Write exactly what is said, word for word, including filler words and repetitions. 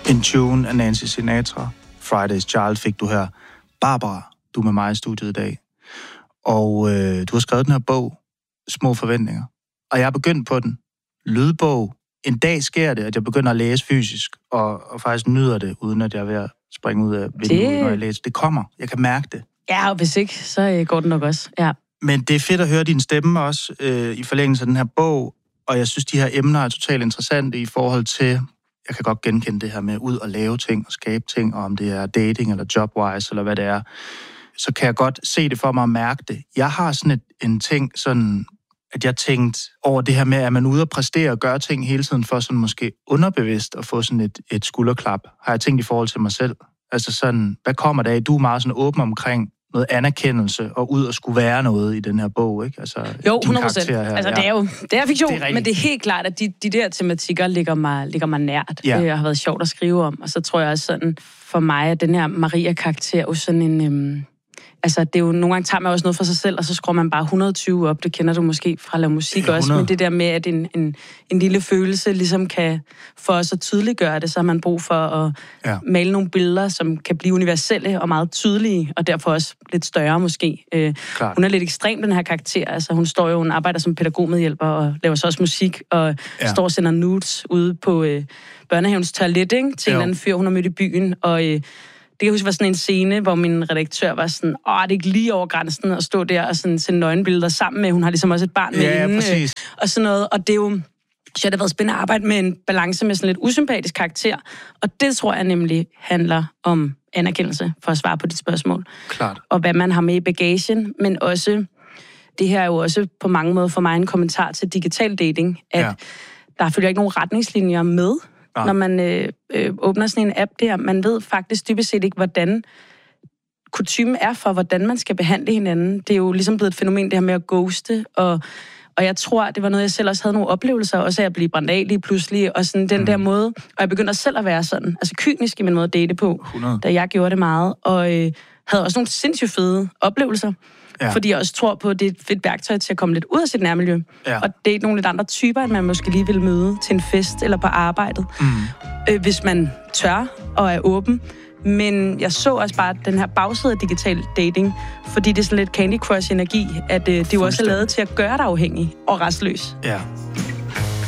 In Tune af Nancy Sinatra. Friday's Child fik du her. Barbara, du er med mig i studiet i dag. Og øh, du har skrevet den her bog, Små Forventninger. Og jeg er begyndt på den. Lydbog. En dag sker det, at jeg begynder at læse fysisk, og, og faktisk nyder det, uden at jeg er ved at springe ud af vinduet, det... når jeg læser. Det kommer. Jeg kan mærke det. Ja, og hvis ikke, så øh, går den nok også. Ja. Men det er fedt at høre din stemme også øh, i forlængelse af den her bog, og jeg synes, de her emner er totalt interessante i forhold til, jeg kan godt genkende det her med ud og lave ting og skabe ting, og om det er dating eller jobwise eller hvad det er, så kan jeg godt se det for mig og mærke det. Jeg har sådan et, en ting, sådan, at jeg tænkte over det her med, at man er ude og præstere og gøre ting hele tiden for sådan måske underbevidst at få sådan et, et skulderklap. Har jeg tænkt i forhold til mig selv? Altså sådan, hvad kommer der af? Du er meget sådan åben omkring noget anerkendelse og ud og skulle være noget i den her bog, ikke? Altså, jo, hundrede procent. Altså, ja. det er jo det er fiktion, det er men det er helt klart, at de, de der tematikker ligger mig, ligger mig nært. Ja. Det har været sjovt at skrive om, og så tror jeg også sådan, for mig, at den her Maria-karakter er jo sådan en... Øhm, altså, det er jo nogle gange tager man også noget for sig selv, og så skruer man bare et hundrede og tyve op. Det kender du måske fra at lave musik ja, også, men det der med, at en, en, en lille følelse ligesom kan for os at tydeliggøre det, så har man brug for at ja. male nogle billeder, som kan blive universelle og meget tydelige, og derfor også lidt større måske. Øh, hun er lidt ekstrem, den her karakter. Altså, hun står jo, hun arbejder som pædagogmedhjælper og laver så også musik, og ja. står og sender nudes ude på øh, børnehavens toilet, ikke? Til jo. en anden fyr, hun har mødt i byen, og... Øh, Det kan jeg huske var sådan en scene, hvor min redaktør var sådan, åh, det er ikke lige over grænsen at stå der og sådan sende nøgenbilleder sammen med. Hun har ligesom også et barn med ja, hende. Ja, øh, og sådan noget. Og det er jo, så det har været spændende at arbejde med en balance med sådan lidt usympatisk karakter. Og det tror jeg nemlig handler om anerkendelse, for at svare på dit spørgsmål. Klart. Og hvad man har med i bagagen, men også, det her er jo også på mange måder for mig en kommentar til digital dating, at ja. der følger ikke nogen retningslinjer med, når man øh, øh, åbner sådan en app der. Man ved faktisk dybest set ikke, hvordan kutymen er for, hvordan man skal behandle hinanden. Det er jo ligesom blevet et fænomen, det her med at ghoste, og, og jeg tror, det var noget, jeg selv også havde nogle oplevelser, også at jeg blev brændt af lige pludselig, og sådan den mm. der måde, og jeg begyndte selv at være sådan, altså kynisk i min måde at date på, hundrede da jeg gjorde det meget, og øh, havde også nogle sindssygt fede oplevelser. Ja. Fordi jeg også tror på, at det er et fedt værktøj til at komme lidt ud af sit nærmiljø. Ja. Og det er nogle lidt andre typer, end man måske lige vil møde til en fest eller på arbejdet. Mm. Øh, hvis man tør og er åben. Men jeg så også bare den her bagside af digital dating, fordi det er sådan lidt Candy Crush-energi, at øh, det jo også er lavet til at gøre dig afhængig og restløs. Ja.